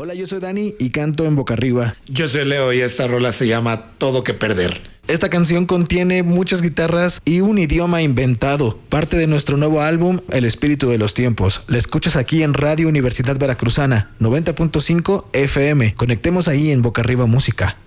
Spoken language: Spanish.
Hola, yo soy Dani y canto en Boca Arriba. Yo soy Leo y esta rola se llama Todo que Perder. Esta canción contiene muchas guitarras y un idioma inventado, parte de nuestro nuevo álbum El Espíritu de los Tiempos. La escuchas aquí en Radio Universidad Veracruzana, 90.5 FM. Conectemos ahí en Boca Arriba Música.